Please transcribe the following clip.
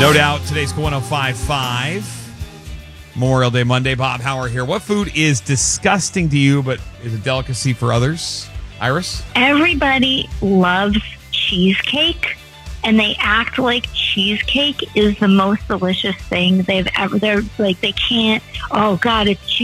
No doubt. Today's Cool 105.5. Memorial Day Monday. Bob Hauer here. What food is disgusting to you but is a delicacy for others? Iris? Everybody loves cheesecake, and they act like cheesecake is the most delicious thing they've ever. They're like, they can't. Oh God, it's